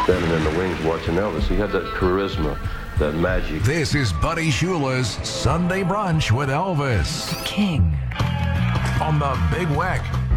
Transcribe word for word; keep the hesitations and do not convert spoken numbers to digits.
standing in the wings watching Elvis. He had that charisma, that magic. This is Buddy Schuler's Sunday Brunch with Elvis. King on the Big Weck.